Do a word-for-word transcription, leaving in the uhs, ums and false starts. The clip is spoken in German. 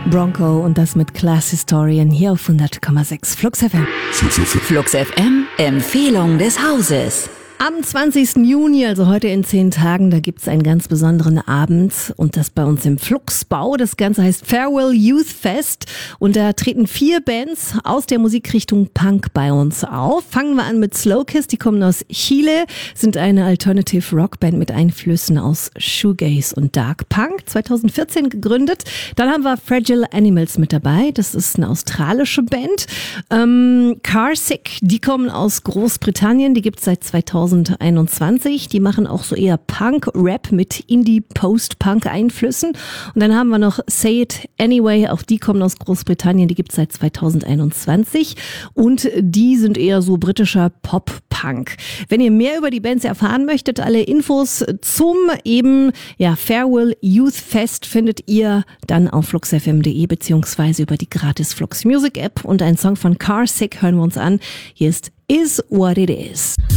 Bronco und das mit Class Historian hier auf hundert Komma sechs Flux F M. Flux F M, Empfehlung des Hauses. Am zwanzigsten Juni, also heute in zehn Tagen, da gibt's einen ganz besonderen Abend und das bei uns im Fluxbau. Das Ganze heißt Farewell Youth Fest und da treten vier Bands aus der Musikrichtung Punk bei uns auf. Fangen wir an mit Slowkiss, die kommen aus Chile, sind eine Alternative Rockband mit Einflüssen aus Shoegaze und Dark Punk, zweitausendvierzehn gegründet. Dann haben wir Fragile Animals mit dabei, das ist eine australische Band. Ähm, Carsick, die kommen aus Großbritannien, die gibt's seit zweitausendeinundzwanzig. Die machen auch so eher Punk-Rap mit Indie-Post-Punk-Einflüssen. Und dann haben wir noch Say It Anyway, auch die kommen aus Großbritannien, die gibt es seit zweitausendeinundzwanzig. Und die sind eher so britischer Pop-Punk. Wenn ihr mehr über die Bands erfahren möchtet, alle Infos zum eben ja Farewell Youth Fest findet ihr dann auf flux f m punkt d e beziehungsweise über die gratis Flux Music App. Und einen Song von Carsick hören wir uns an. Hier ist Is What It Is.